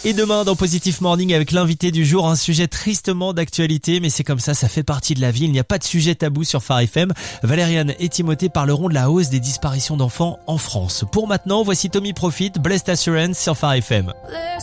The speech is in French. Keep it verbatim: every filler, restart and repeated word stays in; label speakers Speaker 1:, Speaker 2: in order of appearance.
Speaker 1: Et demain dans Positive Morning avec l'invité du jour, un sujet tristement d'actualité, mais c'est comme ça, ça fait partie de la vie. Il n'y a pas de sujet tabou sur Phare F M. Valériane et Timothée parleront de la hausse des disparitions d'enfants en France. Pour maintenant, voici Tommy Profit, Blessed Assurance sur Phare F M.